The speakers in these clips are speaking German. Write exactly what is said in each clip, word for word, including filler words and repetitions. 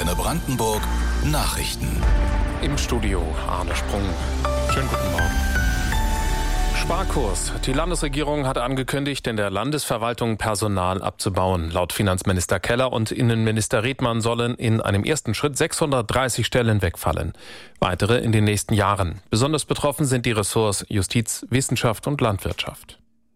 Antenne Brandenburg Nachrichten. Im Studio Arne Sprung. Schönen guten Morgen. Sparkurs. Die Landesregierung hat angekündigt, in der Landesverwaltung Personal abzubauen. Laut Finanzminister Keller und Innenminister Riedmann sollen in einem ersten Schritt sechshundertdreißig Stellen wegfallen. Weitere in den nächsten Jahren. Besonders betroffen sind die Ressorts Justiz, Wissenschaft und Landwirtschaft.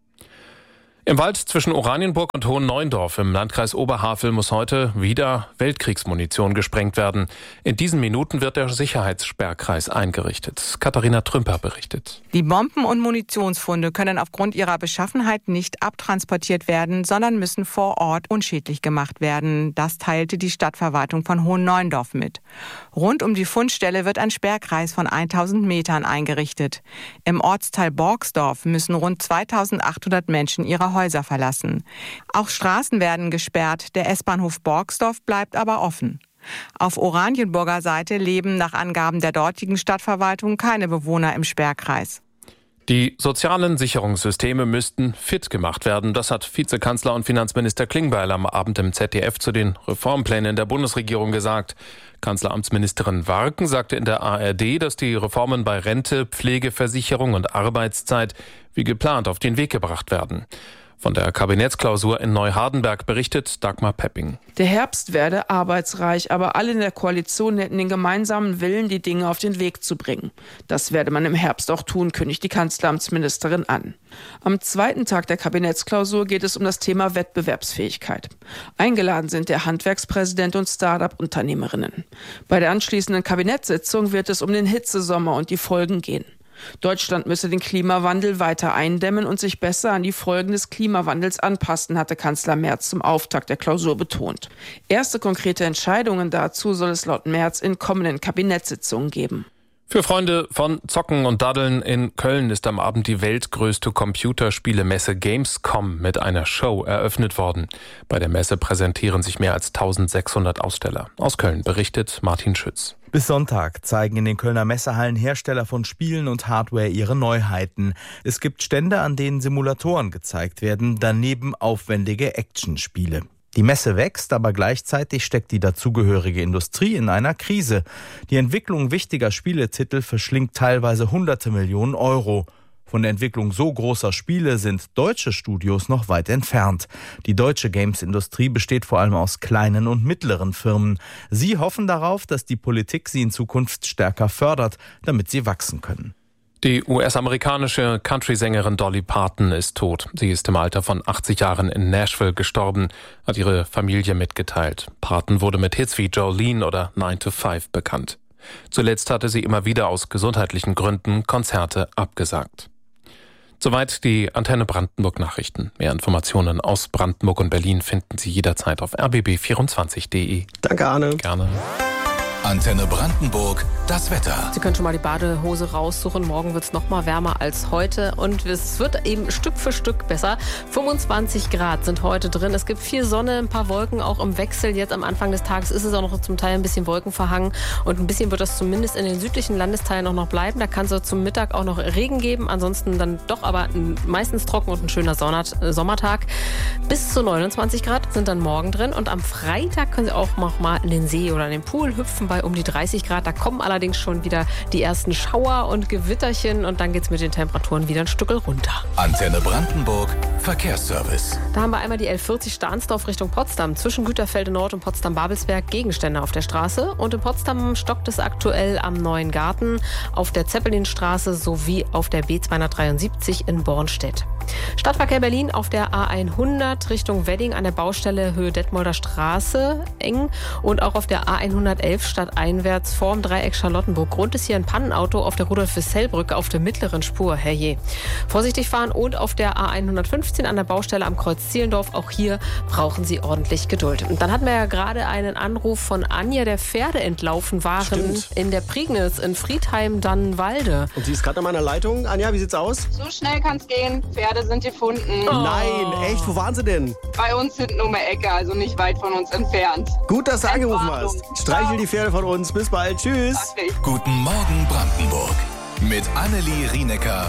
Im Wald zwischen Oranienburg und Hohenneuendorf im Landkreis Oberhavel muss heute wieder Weltkriegsmunition gesprengt werden. In diesen Minuten wird der Sicherheitssperrkreis eingerichtet. Katharina Trümper berichtet. Die Bomben- und Munitionsfunde können aufgrund ihrer Beschaffenheit nicht abtransportiert werden, sondern müssen vor Ort unschädlich gemacht werden. Das teilte die Stadtverwaltung von Hohenneuendorf mit. Rund um die Fundstelle wird ein Sperrkreis von tausend Metern eingerichtet. Im Ortsteil Borgsdorf müssen rund zweitausendachthundert Menschen ihre Häuser verlassen. Auch Straßen werden gesperrt, der S-Bahnhof Borgsdorf bleibt aber offen. Auf Oranienburger Seite leben nach Angaben der dortigen Stadtverwaltung keine Bewohner im Sperrkreis. Die sozialen Sicherungssysteme müssten fit gemacht werden. Das hat Vizekanzler und Finanzminister Klingbeil am Abend im Z D F zu den Reformplänen der Bundesregierung gesagt. Kanzleramtsministerin Warken sagte in der A R D, dass die Reformen bei Rente, Pflegeversicherung und Arbeitszeit wie geplant auf den Weg gebracht werden. Von der Kabinettsklausur in Neuhardenberg berichtet Dagmar Pepping. Der Herbst werde arbeitsreich, aber alle in der Koalition hätten den gemeinsamen Willen, die Dinge auf den Weg zu bringen. Das werde man im Herbst auch tun, kündigt die Kanzleramtsministerin an. Am zweiten Tag der Kabinettsklausur geht es um das Thema Wettbewerbsfähigkeit. Eingeladen sind der Handwerkspräsident und Start-up-Unternehmerinnen. Bei der anschließenden Kabinettssitzung wird es um den Hitzesommer und die Folgen gehen. Deutschland müsse den Klimawandel weiter eindämmen und sich besser an die Folgen des Klimawandels anpassen, hatte Kanzler Merz zum Auftakt der Klausur betont. Erste konkrete Entscheidungen dazu soll es laut Merz in kommenden Kabinettssitzungen geben. Für Freunde von Zocken und Daddeln in Köln ist am Abend die weltgrößte Computerspielemesse Gamescom mit einer Show eröffnet worden. Bei der Messe präsentieren sich mehr als eintausendsechshundert Aussteller. Aus Köln berichtet Martin Schütz. Bis Sonntag zeigen in den Kölner Messehallen Hersteller von Spielen und Hardware ihre Neuheiten. Es gibt Stände, an denen Simulatoren gezeigt werden, daneben aufwendige Actionspiele. Die Messe wächst, aber gleichzeitig steckt die dazugehörige Industrie in einer Krise. Die Entwicklung wichtiger Spieletitel verschlingt teilweise hunderte Millionen Euro. Von der Entwicklung so großer Spiele sind deutsche Studios noch weit entfernt. Die deutsche Games-Industrie besteht vor allem aus kleinen und mittleren Firmen. Sie hoffen darauf, dass die Politik sie in Zukunft stärker fördert, damit sie wachsen können. Die U S-amerikanische Country-Sängerin Dolly Parton ist tot. Sie ist im Alter von achtzig Jahren in Nashville gestorben, hat ihre Familie mitgeteilt. Parton wurde mit Hits wie Jolene oder nine to five bekannt. Zuletzt hatte sie immer wieder aus gesundheitlichen Gründen Konzerte abgesagt. Soweit die Antenne Brandenburg Nachrichten. Mehr Informationen aus Brandenburg und Berlin finden Sie jederzeit auf r b b vierundzwanzig punkt d e. Danke, Arne. Gerne. Antenne Brandenburg, das Wetter. Sie können schon mal die Badehose raussuchen. Morgen wird es noch mal wärmer als heute und es wird eben Stück für Stück besser. fünfundzwanzig Grad sind heute drin. Es gibt viel Sonne, ein paar Wolken auch im Wechsel. Jetzt am Anfang des Tages ist es auch noch zum Teil ein bisschen wolkenverhangen und ein bisschen wird das zumindest in den südlichen Landesteilen auch noch bleiben. Da kann es zum Mittag auch noch Regen geben. Ansonsten dann doch aber meistens trocken und ein schöner Sommertag. Bis zu neunundzwanzig Grad sind dann morgen drin und am Freitag können Sie auch noch mal in den See oder in den Pool hüpfen bei um die dreißig Grad. Da kommen allerdings schon wieder die ersten Schauer und Gewitterchen und dann geht es mit den Temperaturen wieder ein Stück runter. Antenne Brandenburg, Verkehrsservice. Da haben wir einmal die L vierzig Stahnsdorf Richtung Potsdam. Zwischen Güterfelde Nord und Potsdam-Babelsberg Gegenstände auf der Straße. Und in Potsdam stockt es aktuell am Neuen Garten, auf der Zeppelinstraße sowie auf der B zweihundertdreiundsiebzig in Bornstedt. Stadtverkehr Berlin auf der A hundert Richtung Wedding an der Baustelle Höhe Detmolder Straße eng und auch auf der A hundertelf stadteinwärts vorm Dreieck Charlottenburg. Grund ist hier ein Pannenauto auf der Rudolf-Wissell-Brücke auf der mittleren Spur. Herrje. Vorsichtig fahren und auf der A hundertfünfzehn an der Baustelle am Kreuz Zielendorf. Auch hier brauchen Sie ordentlich Geduld. Und dann hatten wir ja gerade einen Anruf von Anja, der Pferde entlaufen waren. Stimmt. In der Prignitz in Friedheim-Dannenwalde. Und sie ist gerade an meiner Leitung. Anja, wie sieht's aus? So schnell kann's gehen. Pferde sind gefunden. Oh. Nein, echt? Wo waren sie denn? Bei uns hinten um die Ecke, also nicht weit von uns entfernt. Gut, dass du angerufen hast. Streichel die Pferde von uns. Bis bald. Tschüss. Guten Morgen Brandenburg mit Annelie Rienecker